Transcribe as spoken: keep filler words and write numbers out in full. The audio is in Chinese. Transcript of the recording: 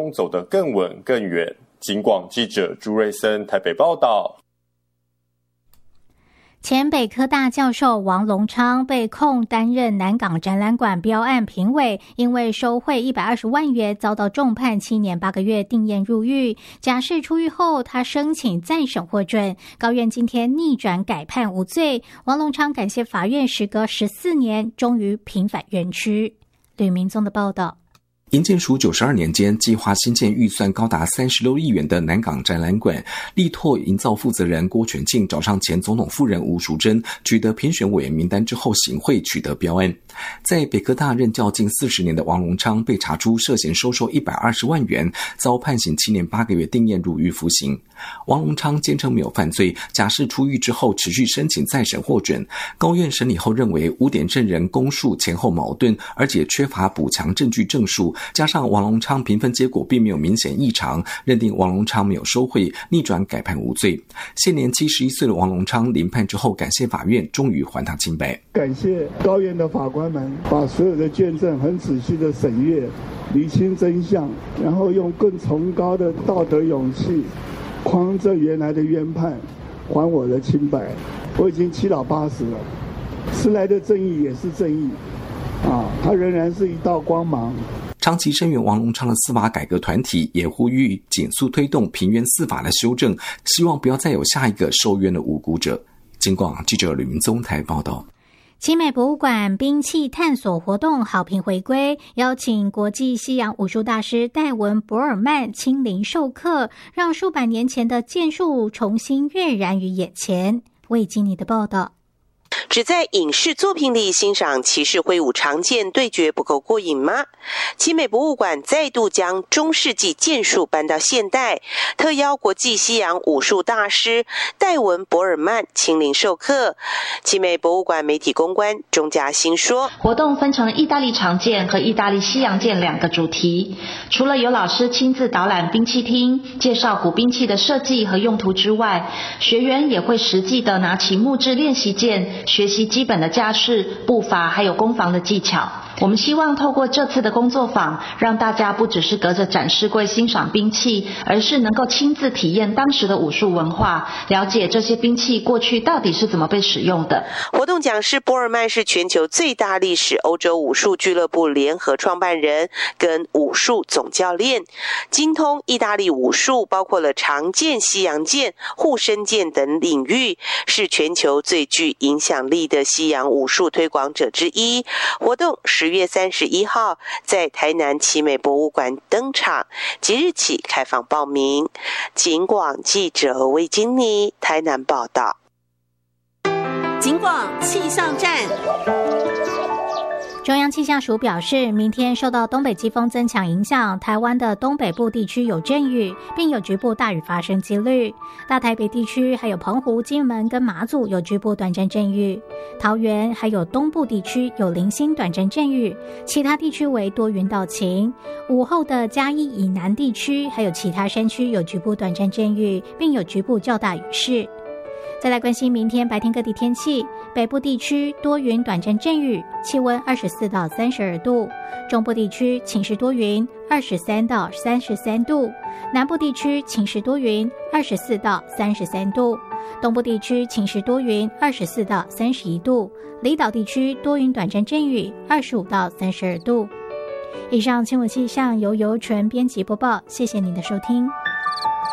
中走得更稳更远。警广记者朱瑞森台北报道。 前北科大教授王龙昌被控担任南港展览馆标案评委，因为收贿一百二十万元，遭到重判七年八个月，定谳入狱。假释出狱后，他申请再审获准，高院今天逆转改判无罪。王龙昌感谢法院，时隔十四年，终于平返院区。吕明宗的报道。 营建署九十二年间计划新建预算高达三十六亿元的南港展览馆，力拓营造负责人郭全庆找上前总统夫人吴淑珍，取得评选委员名单之后行贿取得标案。在北科大任教近四十年的王龙昌被查出涉嫌收受一百二十万元，遭判刑七年八个月，定谳入狱服刑。王龙昌坚称没有犯罪，假释出狱之后持续申请再审获准。高院审理后认为污点证人供述前后矛盾，而且缺乏补强证据证述，加上王龙昌评分结果并没有明显异常，认定王龙昌没有收贿，逆转改判无罪。现年七十一岁的王龙昌临判之后感谢法院终于还他清白。 感谢高院的法官们把所有的卷证很仔细的审阅，厘清真相，然后用更崇高的道德勇气匡正原来的冤判，还我的清白。我已经七老八十了，迟来的正义也是正义啊，它仍然是一道光芒。 长期声援王龙昌的司法改革团体也呼吁紧速推动平冤司法的修正，希望不要再有下一个受冤的无辜者。警广记者吕明宗台报道。 奇美博物馆兵器探索活动好评回归，邀请国际西洋武术大师戴文·博尔曼亲临授课，让数百年前的剑术重新跃然于眼前。魏经理的报道。 只在影视作品里欣赏骑士挥舞长剑对决不够过瘾吗？奇美博物馆再度将中世纪剑术搬到现代，特邀国际西洋武术大师戴文·博尔曼亲临授课。奇美博物馆媒体公关钟嘉欣说， 活动分成意大利长剑和意大利西洋剑两个主题，除了有老师亲自导览兵器厅，介绍古兵器的设计和用途之外，学员也会实际的拿起木质练习剑，学习基本的架势、步伐还有攻防的技巧。我们希望透过这次的工作坊，让大家不只是隔着展示柜欣赏兵器，而是能够亲自体验当时的武术文化，了解这些兵器过去到底是怎么被使用的。 活动讲师博尔曼是全球最大历史欧洲武术俱乐部联合创办人跟武术总教练，精通意大利武术，包括了长剑、西洋剑、护身剑等领域，是全球最具影响力的西洋武术推广者之一。活动十月三十一号在台南奇美博物馆登场，即日起开放报名。警广记者魏金妮台南报道。 警广气象站。 中央气象署表示，明天受到东北季风增强影响，台湾的东北部地区有阵雨，并有局部大雨发生几率。大台北地区还有澎湖、金门跟马祖有局部短暂阵雨，桃园还有东部地区有零星短暂阵雨，其他地区为多云到晴。午后的嘉义以南地区还有其他山区有局部短暂阵雨，并有局部较大雨势。再来关心明天白天各地天气，北部地区多云短暂阵雨，气温二十四到三十二度；中部地区晴时多云，二十三到三十三度；南部地区晴时多云，二十四到三十三度；东部地区晴时多云，二十四到三十一度；离岛地区多云短暂阵雨，二十五到三十二度。以上新闻气象由由纯编辑播报，谢谢您的收听。